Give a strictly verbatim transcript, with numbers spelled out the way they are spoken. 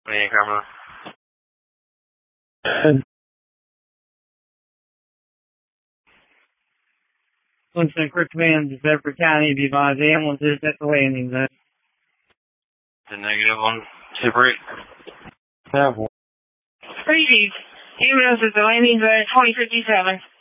Landing Carmel. Winston Quick Command to Bedford County, be advised the ambulance is at the landing zone. The negative on Super eight. Greetings. Ambulance at the landing zone twenty fifty-seven.